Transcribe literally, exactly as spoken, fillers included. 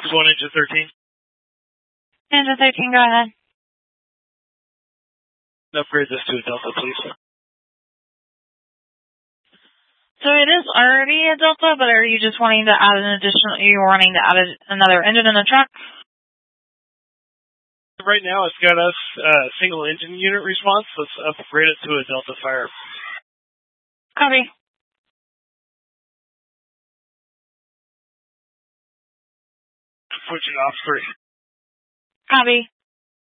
Officer one, Engine thirteen. Engine thirteen, go ahead. Upgrade this to a Delta, please. So it is already a Delta, but are you just wanting to add an additional, you're wanting to add a, another engine in the truck? Right now it's got us uh, single engine unit response. Let's upgrade it to a Delta Fire. Copy. Switching off three. Copy.